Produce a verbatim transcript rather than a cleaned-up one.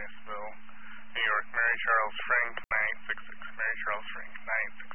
Niceville, New York. Mary Charles Frank, nine eight six six. Mary Charles Frank, nine eight six six.